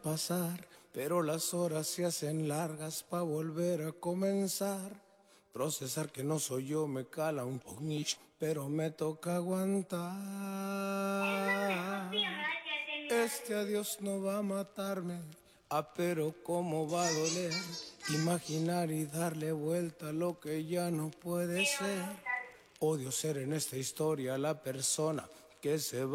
pasar, pero las horas se hacen largas pa' volver a comenzar. Procesar que no soy yo me cala un poquito, pero me toca aguantar. Este adiós no va a matarme, pero cómo va a doler. Imaginar y darle vuelta a lo que ya no puede ser. Odio ser en esta historia la persona que se va.